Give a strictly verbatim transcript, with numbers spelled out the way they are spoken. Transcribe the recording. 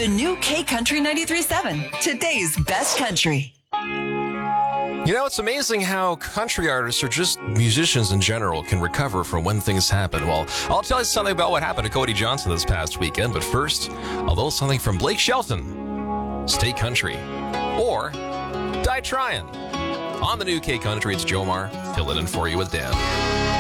The new K Country ninety-three point seven, today's best country. You know, it's amazing how country artists or just musicians in general can recover from when things happen. Well, I'll tell you something about what happened to Cody Johnson this past weekend, but first, a little something from Blake Shelton. Stay country. Or die trying. On the new K Country, it's Jomar. Fill it in for you with Dan.